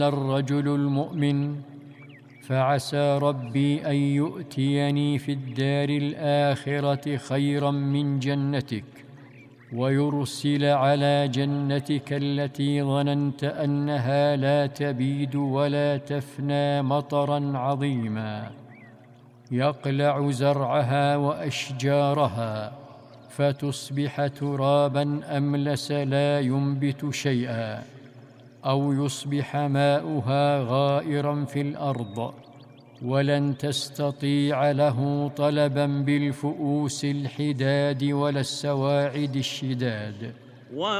الرجل المؤمن فعسى ربي أن يؤتيني في الدار الآخرة خيرا من جنتك، ويرسل على جنتك التي ظننت أنها لا تبيد ولا تفنى مطرا عظيما يقلع زرعها وأشجارها فتصبح ترابا أملس لا ينبت شيئا، أو يصبح ماؤها غائرا في الأرض، ولن تستطيع له طلبا بالفؤوس الحداد ولا السواعد الشداد.